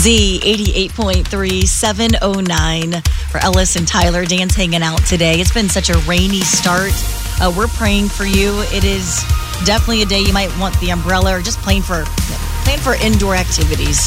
Z 88.3, 709 for Ellis and Tyler. Dan's hanging out today. It's been such a rainy start. We're praying for you. It is definitely a day you might want the umbrella or just plan for indoor activities.